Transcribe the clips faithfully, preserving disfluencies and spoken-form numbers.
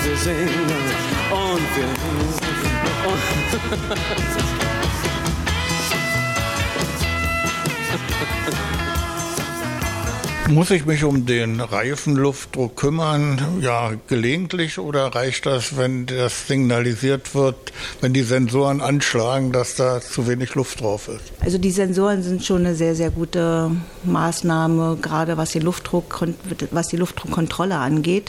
wir singen und wir und Muss ich mich um den Reifenluftdruck kümmern? Ja, gelegentlich, oder reicht das, wenn das signalisiert wird, wenn die Sensoren anschlagen, dass da zu wenig Luft drauf ist? Also die Sensoren sind schon eine sehr, sehr gute Maßnahme, gerade was die Luftdruck, was die Luftdruckkontrolle angeht,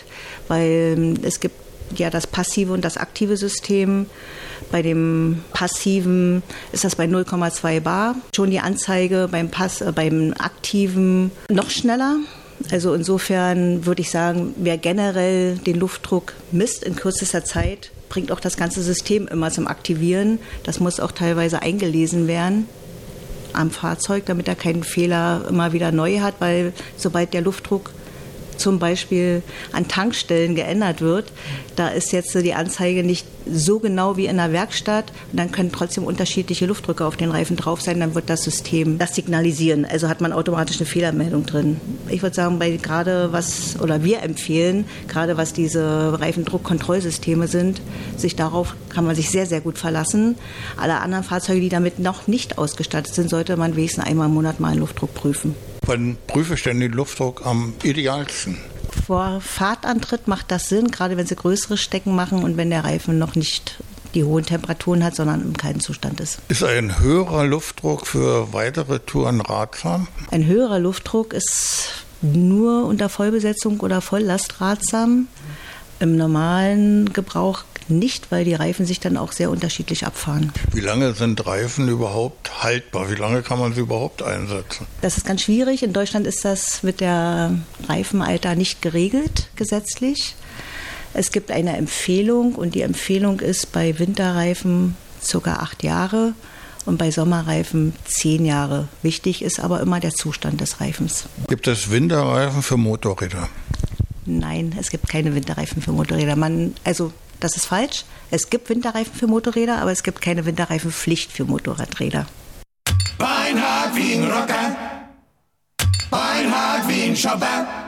weil es gibt ja das passive und das aktive System. Bei dem passiven ist das bei null Komma zwei bar. Schon die Anzeige beim, Pass, äh, beim aktiven noch schneller. Also insofern würde ich sagen, wer generell den Luftdruck misst in kürzester Zeit, bringt auch das ganze System immer zum Aktivieren. Das muss auch teilweise eingelesen werden am Fahrzeug, damit er keinen Fehler immer wieder neu hat, weil sobald der Luftdruck zum Beispiel an Tankstellen geändert wird, da ist jetzt die Anzeige nicht so genau wie in der Werkstatt und dann können trotzdem unterschiedliche Luftdrücke auf den Reifen drauf sein, dann wird das System das signalisieren, also hat man automatisch eine Fehlermeldung drin. Ich würde sagen, bei gerade was, oder wir empfehlen, gerade was diese Reifendruckkontrollsysteme sind, sich darauf kann man sich sehr, sehr gut verlassen. Alle anderen Fahrzeuge, die damit noch nicht ausgestattet sind, sollte man wenigstens einmal im Monat mal einen Luftdruck prüfen. Wann prüfe ich denn den Luftdruck am idealsten? Vor Fahrtantritt macht das Sinn, gerade wenn Sie größere Strecken machen und wenn der Reifen noch nicht die hohen Temperaturen hat, sondern im kalten Zustand ist. Ist ein höherer Luftdruck für weitere Touren ratsam? Ein höherer Luftdruck ist nur unter Vollbesetzung oder Volllast ratsam. Im normalen Gebrauch nicht, weil die Reifen sich dann auch sehr unterschiedlich abfahren. Wie lange sind Reifen überhaupt haltbar? Wie lange kann man sie überhaupt einsetzen? Das ist ganz schwierig. In Deutschland ist das mit der Reifenalter nicht geregelt, gesetzlich. Es gibt eine Empfehlung und die Empfehlung ist bei Winterreifen ca. acht Jahre und bei Sommerreifen zehn Jahre. Wichtig ist aber immer der Zustand des Reifens. Gibt es Winterreifen für Motorräder? Nein, es gibt keine Winterreifen für Motorräder. Man, also das ist falsch. Es gibt Winterreifen für Motorräder, aber es gibt keine Winterreifenpflicht für Motorradräder. Beinhard wie ein Rocker, Beinhard wie ein Schopper.